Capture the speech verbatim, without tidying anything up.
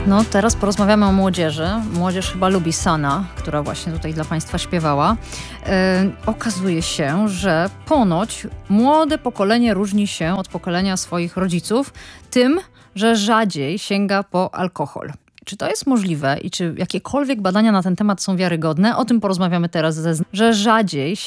No, teraz porozmawiamy o młodzieży. Młodzież chyba lubi Sana, która właśnie tutaj dla Państwa śpiewała. E, okazuje się, że ponoć młode pokolenie różni się od pokolenia swoich rodziców tym, że rzadziej sięga po alkohol. Czy to jest możliwe i czy jakiekolwiek badania na ten temat są wiarygodne? O tym porozmawiamy teraz, ze, że rzadziej